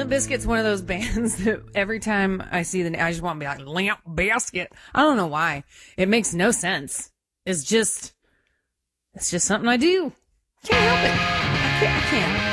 Limp Bizkit's one of those bands that every time I see I just want to be like, Limp Bizkit. I don't know why. It makes no sense. It's just something I do. Can't help it. I can't.